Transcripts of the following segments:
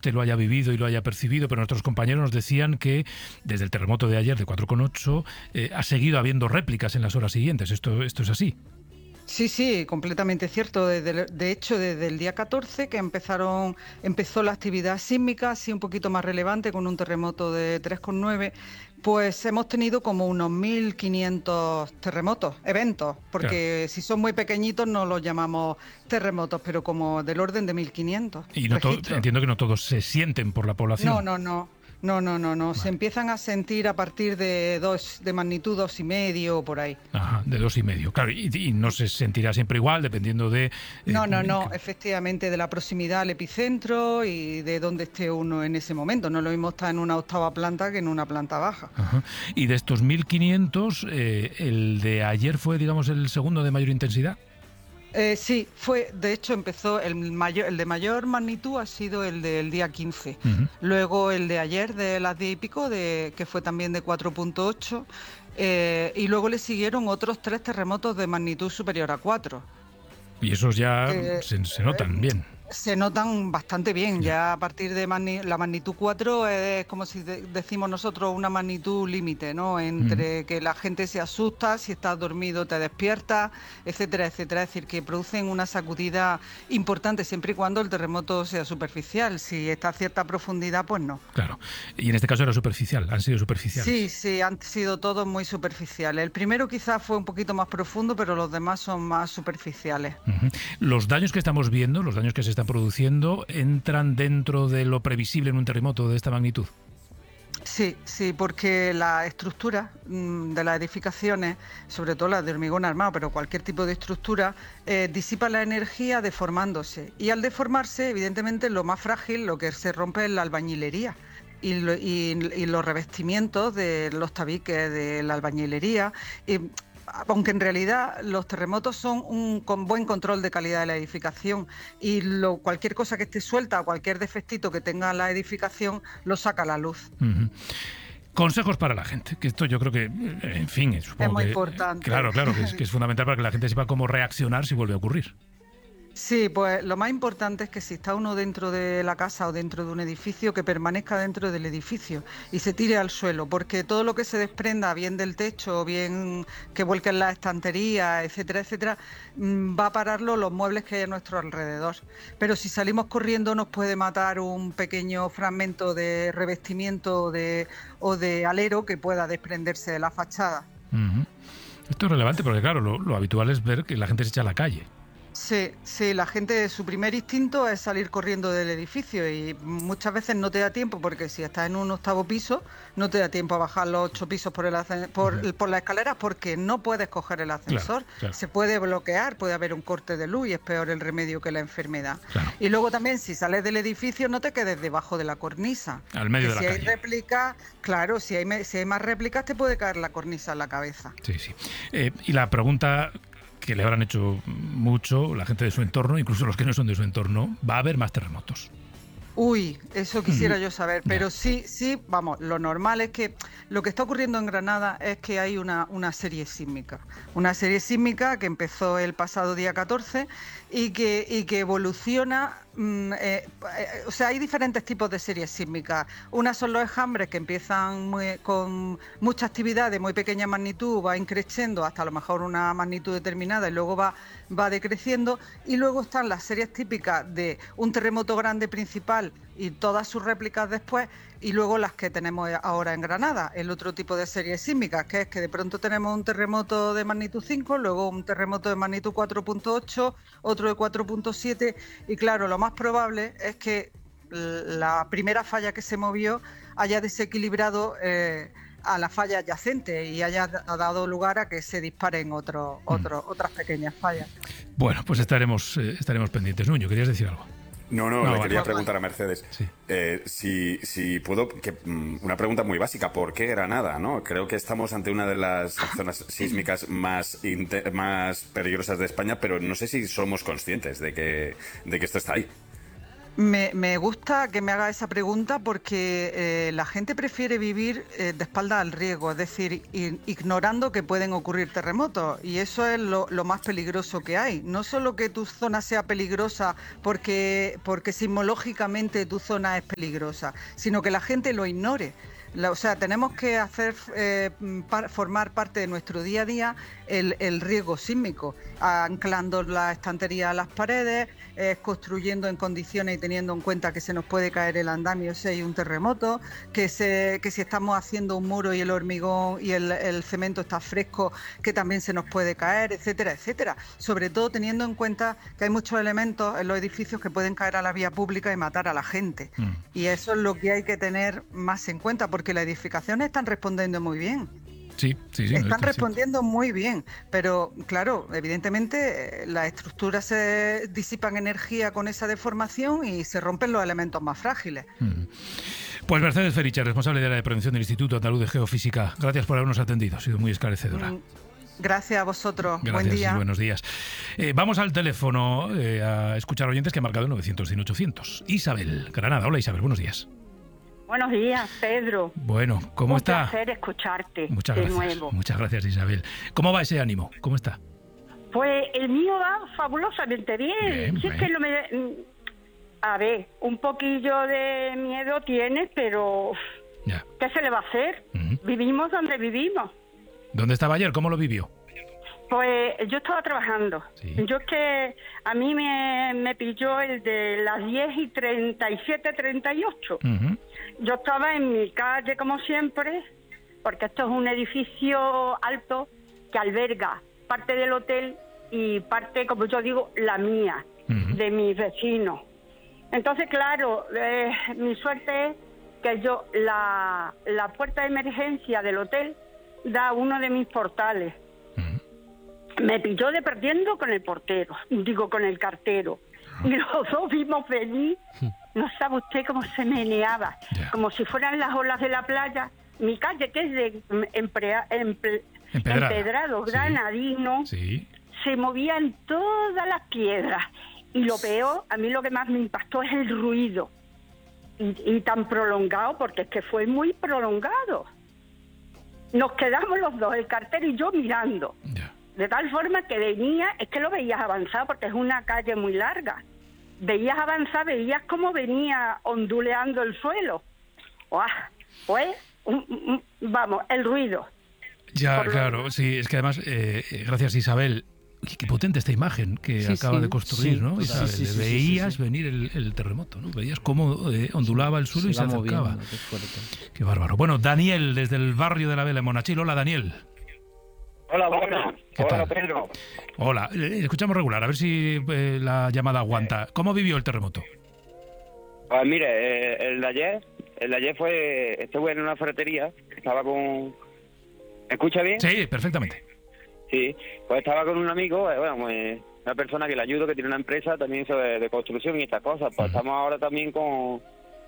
usted lo haya vivido y lo haya percibido, pero nuestros compañeros nos decían que desde el terremoto de ayer de 4,8 ha seguido habiendo réplicas en las horas siguientes. ¿Esto es así? Sí, sí, completamente cierto. De hecho, desde el día 14 que empezó la actividad sísmica, así un poquito más relevante, con un terremoto de 3,9, pues hemos tenido como unos 1.500 terremotos, eventos, porque Claro. si son muy pequeñitos no los llamamos terremotos, pero como del orden de 1.500 Y registros. entiendo que no todos se sienten por la No, población. no, no. No, no, no, no. Se Vale. empiezan a sentir a partir de magnitud 2,5 o por ahí. Ajá, de 2,5. Claro, y no se sentirá siempre igual, dependiendo de... No, no, no, efectivamente, de la proximidad al epicentro y de dónde esté uno en ese momento. No es lo mismo estar en una octava planta que en una planta baja. Ajá. Y de estos 1.500, el de ayer fue, digamos, el segundo de mayor intensidad. Sí, de hecho empezó el de mayor magnitud ha sido el del día 15. Uh-huh. Luego el de ayer de las 10 y pico, que fue también de 4,8. Y luego le siguieron otros 3 terremotos de magnitud superior a 4. Y esos ya Que, se notan bien. Se notan bastante bien, ya a partir de la magnitud 4 es como si decimos nosotros una magnitud límite, ¿no? Entre que la gente se asusta, si estás dormido te despiertas, etcétera, etcétera. Es decir, que producen una sacudida importante siempre y cuando el terremoto sea superficial. Si está a cierta profundidad, pues no. Claro. Y en este caso era superficial, han sido superficiales. Sí, sí, han sido todos muy superficiales. El primero quizás fue un poquito más profundo, pero los demás son más superficiales. Uh-huh. Los daños que estamos viendo, los daños que se están produciendo, ¿entran dentro de lo previsible en un terremoto de esta magnitud? Sí, sí, porque la estructura de las edificaciones, sobre todo las de hormigón armado, pero cualquier tipo de estructura, disipa la energía deformándose. Y al deformarse, evidentemente, lo más frágil, lo que se rompe es la albañilería. Y los revestimientos de los tabiques de la albañilería. Aunque en realidad los terremotos son un buen control de calidad de la edificación y cualquier cosa que esté suelta, cualquier defectito que tenga la edificación, lo saca a la luz. Uh-huh. Consejos para la gente, que esto yo creo que, en fin, supongo es muy que, importante. Claro, que es fundamental para que la gente sepa cómo reaccionar si vuelve a ocurrir. Sí, pues lo más importante es que si está uno dentro de la casa o dentro de un edificio, que permanezca dentro del edificio y se tire al suelo, porque todo lo que se desprenda, bien del techo, bien que vuelquen las estanterías, etcétera, etcétera, va a pararlo los muebles que hay a nuestro alrededor. Pero si salimos corriendo nos puede matar un pequeño fragmento de revestimiento o de alero que pueda desprenderse de la fachada. Uh-huh. Esto es relevante porque, claro, lo habitual es ver que la gente se echa a la calle. Sí, sí, la gente, su primer instinto es salir corriendo del edificio y muchas veces no te da tiempo porque si estás en un 8º piso no te da tiempo a bajar los 8 pisos por las escaleras porque no puedes coger el ascensor. Claro, claro. Se puede bloquear, puede haber un corte de luz y es peor el remedio que la enfermedad. Claro. Y luego también si sales del edificio no te quedes debajo de la cornisa. Al medio de la calle. Si hay réplicas, claro, si hay más réplicas te puede caer la cornisa en la cabeza. Sí, sí. Y la pregunta que le habrán hecho mucho la gente de su entorno, incluso los que no son de su entorno, ¿va a haber más terremotos? Uy, eso quisiera yo saber, pero sí, vamos, lo normal es que lo que está ocurriendo en Granada es que hay una serie sísmica que empezó el pasado día 14 y que evoluciona, o sea, hay diferentes tipos de series sísmicas. Unas son los enjambres que empiezan con mucha actividad de muy pequeña magnitud, va increciendo hasta a lo mejor una magnitud determinada y luego va decreciendo, y luego están las series típicas de un terremoto grande principal y todas sus réplicas después, y luego las que tenemos ahora en Granada, el otro tipo de series sísmicas, que es que de pronto tenemos un terremoto de magnitud 5, luego un terremoto de magnitud 4,8, otro de 4,7, y claro, lo más probable es que la primera falla que se movió haya desequilibrado a la falla adyacente y haya dado lugar a que se disparen otras pequeñas fallas. Bueno, pues estaremos pendientes. Nuño, ¿querías decir algo? No, le quería preguntar a Mercedes. Sí. Si puedo, una pregunta muy básica, ¿por qué Granada? ¿No? Creo que estamos ante una de las zonas sísmicas más peligrosas de España, pero no sé si somos conscientes de que esto está ahí. Me gusta que me haga esa pregunta porque la gente prefiere vivir de espaldas al riesgo, es decir, ignorando que pueden ocurrir terremotos, y eso es lo más peligroso que hay. No solo que tu zona sea peligrosa porque sismológicamente tu zona es peligrosa, sino que la gente lo ignore. O sea, tenemos que hacer formar parte de nuestro día a día el riesgo sísmico, anclando la estantería a las paredes, construyendo en condiciones y teniendo en cuenta que se nos puede caer el andamio si hay un terremoto, que si estamos haciendo un muro y el hormigón y el cemento está fresco, que también se nos puede caer, etcétera, etcétera. Sobre todo teniendo en cuenta que hay muchos elementos en los edificios que pueden caer a la vía pública y matar a la gente. Y eso es lo que hay que tener más en cuenta, porque las edificaciones están respondiendo muy bien. Sí. Están respondiendo muy bien, pero claro, evidentemente las estructuras se disipan energía con esa deformación y se rompen los elementos más frágiles. Pues Mercedes Feriche, responsable de la prevención del Instituto Andaluz de Geofísica, gracias por habernos atendido, ha sido muy esclarecedora. Gracias a vosotros. Gracias, buen día. Y buenos días. Vamos al teléfono a escuchar oyentes que han marcado el 900-100-800. Isabel, Granada. Hola Isabel, buenos días. Buenos días, Pedro. Bueno, ¿cómo está? Un placer escucharte Muchas de gracias. nuevo. Muchas gracias, Isabel. ¿Cómo va ese ánimo? ¿Cómo está? Pues el mío va fabulosamente bien. Sí, es que a ver, un poquillo de miedo tiene, pero ya. ¿Qué se le va a hacer? Vivimos donde vivimos. ¿Dónde estaba ayer? ¿Cómo lo vivió? Pues yo estaba trabajando. Sí. Yo es que a mí me pilló el de las 10:37, 38. Yo estaba en mi calle como siempre, porque esto es un edificio alto que alberga parte del hotel y parte, como yo digo, la mía, de mis vecinos. Entonces, claro, mi suerte es que yo la puerta de emergencia del hotel da a uno de mis portales. Me pilló de perdiendo con el portero, con el cartero. Y los dos vimos venir, no sabe usted cómo se meneaba, como si fueran las olas de la playa. Mi calle, que es de empedrado, granadino, se movían todas las piedras. Y lo peor, a mí lo que más me impactó es el ruido. Y tan prolongado, porque es que fue muy prolongado. Nos quedamos los dos, el cartero y yo, mirando. De tal forma que venía, es que lo veías avanzar, porque es una calle muy larga. Veías avanzar, veías cómo venía onduleando el suelo. Pues, vamos, el ruido. Ya, claro, sí, es que además, gracias Isabel, qué potente esta imagen que acaba de construir, ¿no? Isabel, veías venir el terremoto, ¿no? Veías cómo ondulaba el suelo y se acercaba. Qué bárbaro. Bueno, Daniel, desde el barrio de la Vela, en Monachil. Hola, Daniel. Hola, buenas. Hola, Pedro. Hola, escuchamos regular, a ver si la llamada aguanta. ¿Cómo vivió el terremoto? Pues mire, el de ayer estuve en una ferretería, estaba con... ¿Me escucha bien? Sí, perfectamente. Sí, pues estaba con un amigo, una persona que le ayudo, que tiene una empresa también de construcción y estas cosas. Pues estamos ahora también con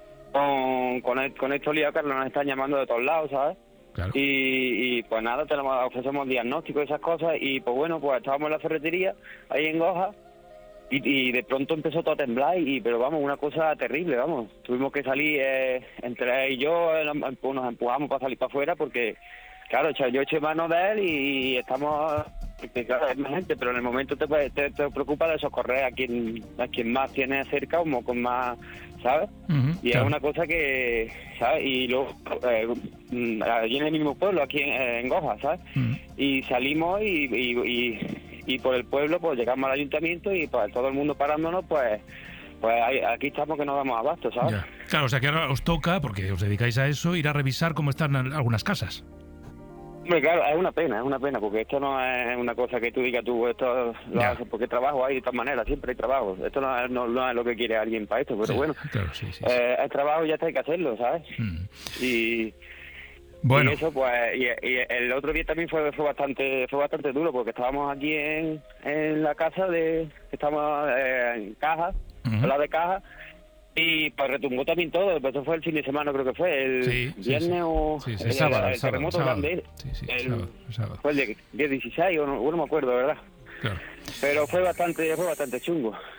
estos líos que nos están llamando de todos lados, ¿sabes? Claro. Y pues nada, ofrecemos diagnósticos y esas cosas, y pues bueno, pues estábamos en la ferretería ahí en Goja y de pronto empezó todo a temblar, pero vamos, una cosa terrible, vamos, tuvimmus que salir entre él y yo, nos empujamos para salir para afuera porque claro, yo eché mano de él y estamos, claro, es más gente, pero en el momento te preocupa de socorrer a quien más tiene cerca o con más, ¿sabes? Y claro, es una cosa que, ¿sabes? Y luego, allí en el mismo pueblo, aquí en Goja, ¿sabes? Y salimos y por el pueblo, pues llegamos al ayuntamiento y pues todo el mundo parándonos, pues aquí estamos que no damos abasto, ¿sabes? Ya. Claro, o sea que ahora os toca, porque os dedicáis a eso, ir a revisar cómo están algunas casas. Hombre, claro, es una pena, porque esto no es una cosa que tú digas esto lo haces porque trabajo hay de todas maneras, siempre hay trabajo. Esto no es lo que quiere alguien para esto, pero bueno, claro, sí. Es trabajo y ya está, hay que hacerlo, ¿sabes? Y bueno, y eso, pues, y el otro día también fue bastante duro, porque estábamos aquí en la casa estamos en Caja, al lado de Caja. Y pues retumbó también todo, pues eso fue el fin de semana, creo que fue, el viernes o... Sí, el terremoto grande. Sábado. Fue el 10-16, o no me acuerdo, ¿verdad? Claro. Pero fue bastante chungo.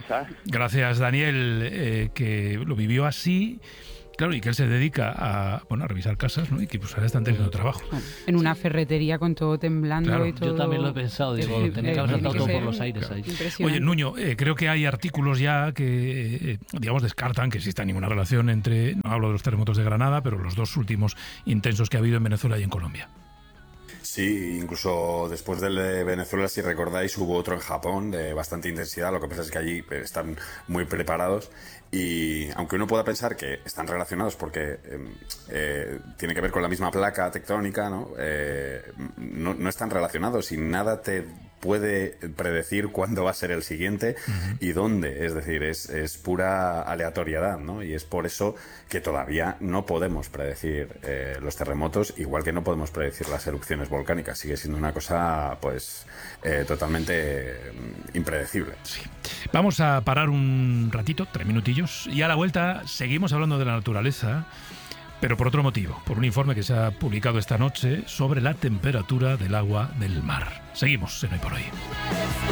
¿sabes? Gracias, Daniel, que lo vivió así. Claro, y que él se dedica a revisar casas, ¿no? Y que pues ahora están teniendo trabajo. En una ferretería con todo temblando, claro, y todo. Yo también lo he pensado, digo, tenía que haber saltado todo por los aires ahí. Oye, Nuño, creo que hay artículos ya que, digamos, descartan que exista ninguna relación entre, no hablo de los terremotos de Granada, pero los dos últimos intensos que ha habido en Venezuela y en Colombia. Sí, incluso después del de Venezuela, si recordáis, hubo otro en Japón de bastante intensidad. Lo que pasa es que allí están muy preparados y aunque uno pueda pensar que están relacionados porque tiene que ver con la misma placa tectónica, ¿no? No están relacionados y nada te puede predecir cuándo va a ser el siguiente y dónde. Es decir, es pura aleatoriedad, ¿no? Y es por eso que todavía no podemos predecir los terremotos, igual que no podemos predecir las erupciones volcánicas. Sigue siendo una cosa, pues, totalmente impredecible. Sí. Vamos a parar un ratito, 3 minutillos, y a la vuelta seguimos hablando de la naturaleza, pero por otro motivo, por un informe que se ha publicado esta noche sobre la temperatura del agua del mar. Seguimos en Hoy por Hoy.